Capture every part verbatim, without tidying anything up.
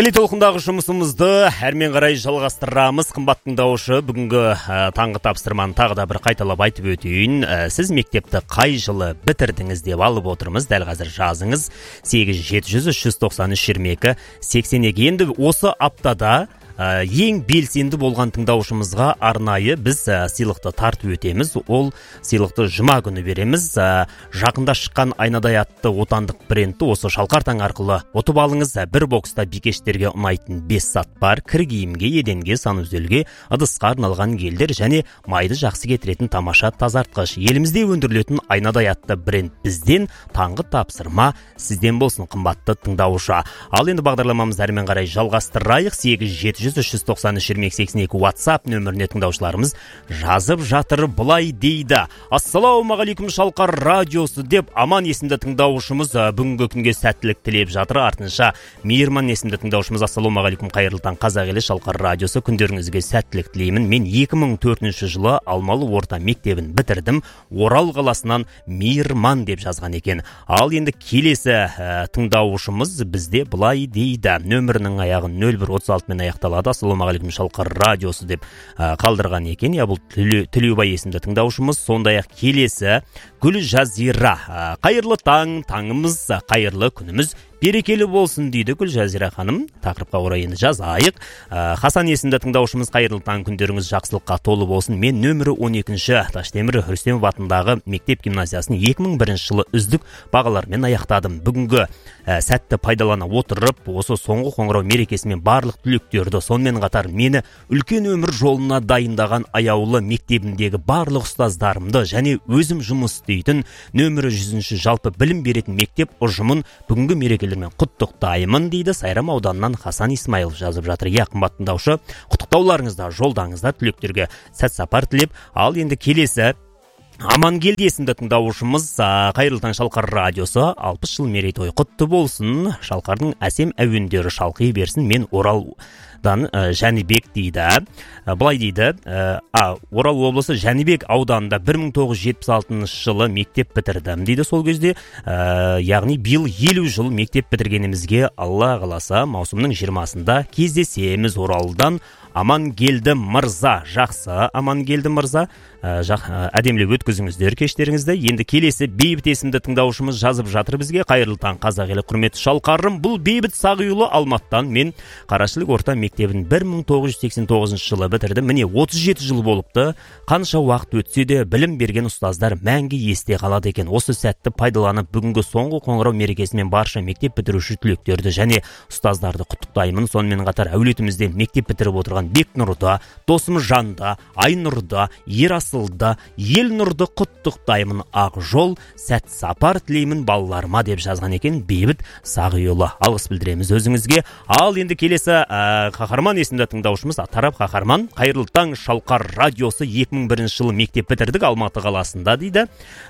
Толқындағы жұмысымызды әрмен қарай жалғастырамыз. Қымбат тыңдаушы, бүгінгі ә, таңғы тапсырманы тағы да бір қайталап айтып өтейін. Ә, сіз мектепті қай жылы бітірдіңіз деп алып отырмыз. Дәл қазір жазыңыз. сегіз жеті жүз үш жүз тоқсан үш жиырма екі сексен екі. Енді осы аптада ә, ең белсенді болған тыңдаушымызға арнайы біз ә, сыйлықты тартып өтеміз. Ол сыйлықты жұма күні береміз. Ә, жақында шыққан айнадай атты отандық брендті осы Шалқар таң арқылы ұтып алыңыз. Бір бокста бикештерге ұнайтын бес сат бар. Кір киімге, еденге, санузелге, ыдысқа арналған гельдер және майды жақсы кетіретін тамаша тазартқыш. Елімізде өндірілетін айнадай атты бренд бізден, таңғы тапсырма сізден болсын, қымбатты тыңдаушы. Ал енді бағдарламамыз әрмен қарай жалғастырайық. сегіз жеті жүз үш жүз тоқсан үш жиырма екі сексен екі WhatsApp нөміріне тыңдаушыларымыз жазып жатыр, былай дейді: ассалаумағалейкум Шалқар радиосы деп аман есімді тыңдаушымыз бүгінгі күнге сәттілік тілеп жатыр. Артынша Мейірман есімді тыңдаушымыз: ассалаумағалейкум, қайырлы таң қазақ елі, Шалқар радиосы, күндеріңізге сәттілік тілеймін. Мен екі мың төртінші жылы Алмалы орта мектебін бітірдім. Орал қаласынан Мейірман деп жазған екен. Ал енді келесі ә, тыңдаушымыз бізде былай дейді. Нөмірінің аяғын нөл бір отыз алты мен аяқталады. Ассалаумағалейкум Шалқар радиосы деп ә, қалдырған екен. Я бұл Тілеубай есімді тыңдаушымыз. Сондай-ақ келесі Гүл Жазира: ә, қайырлы таң, таңымыз қайырлы, күніміз берекелі болсын дейді Гүл Жазира ханым. Тақырыпқа орай енді жазайық. Ә, Хасан есімді тыңдаушымыз: қайырлы таң, күндеріңіз жақсылыққа толы болсын. Мен нөмірі он екінші Таштемір Рүстемов атындағы мектеп гимназиясын екі мың бірінші жылы үздік бағалармен аяқтадым. Бүгінгі ә, сәтті пайдалана отырып, осы соңғы қоңырау мерекесімен барлық түлектерді, сонымен қатар мені үлкен өмір жолына дайындаған аяулы мектебімдегі барлық ұстаздарымды және өзім жұмыс істейтін нөмірі жүзінші жалпы білім беретін мектеп ұжымын бүгінгі мерекелермен құттықтаймын дейді. Сайрам ауданынан Хасан Исмаилов жазып жатыр. Я, қымбат тыңдаушы, құттықтауларыңызда, жолдаңызда түлектерге сәт сапар тілеп. Ал енді келесі Амангелді есімді тыңдаушымыз: қайырлы таң Шалқар радиосы, алпыс жыл мерейтой құтты болсын. Шалқардың әсем әуендері шалқи берсін. Мен Оралдан ә, Жәнібек дейді. Ә, былай дейді: а, Орал облысы Жәнібек ауданында бір мың тоғыз жүз жетпіс алтыншы жылы мектеп бітірдім дейді. Сол кезде ә, яғни биыл елу жыл мектеп бітіргенімізге Алла қаласа маусымның жиырмасында кездесеміз. Оралдан Амангелді мырза. Жақсы, Амангелді мырза, ә, жақ, ә, әдемілеп өткізіңіздер кештеріңізді. Енді келесі Бейбіт есімді тыңдаушымыз жазып жатыр бізге: қайырлы таң қазақ елі, құрметті Шалқарым. Бұл Бейбіт Сағиұлы Алматыдан. Мен Қарашылық орта мектебін бір мың тоғыз жүз сексен тоғызыншы жылы бітірдім. Міне отыз жеті жыл болыпты. Қанша уақыт өтсе де білім берген ұстаздар мәңгі есте қалады екен. Осы сәтті пайдаланып, бүгінгі соңғы қоңырау мерекесімен барша мектеп бітіруші түлектерді және ұстаздарды құттықтаймын. Сонымен қатар әулетімізде мектеп бітіріп отырған Бекнұрда, Досымжанда, Айнұрда, Ерасылда, Елнұрды құттықтаймын. Ақ жол, сәт сапар тілеймін балаларыма деп жазған екен Бейбіт Сағиұлы. Алғыс білдіреміз өзіңізге. Ал енді келесі ә, Қаһарман есімді тыңдаушымыз: Тарап Қаһарман, қайырлы таң Шалқар радиосы, екі мың бірінші жылы мектеп бітірдік Алматы қаласында дейді.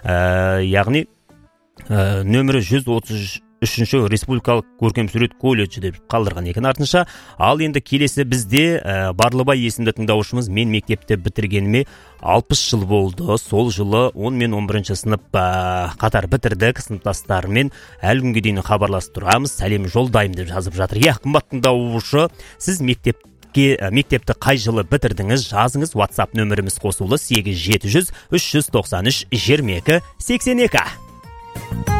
Ә, яғни ә, нөмірі жүз отыз үшінші республикалық көркемсурет колледжі деп қалдырған екен артынша. Ал енді келесі бізде ә, Барлыбай есімді тыңдаушымыз: мен мектепті бітіргеніме алпыс жыл болды. Сол жылы он мен он бірінші сынып ә, қатар бітірдік. Сыныптастарымен әлі күнге дейін хабарласып тұрамыз. Сәлем жолдаймын деп жазып жатыр. Я, қымбат тыңдаушы, сіз мектеп мектепті қай жылы бітірдіңіз? Жазыңыз. WhatsApp нөміріміз қосулы: сегіз жеті жүз үш жүз тоқсан үш жиырма екі сексен екі.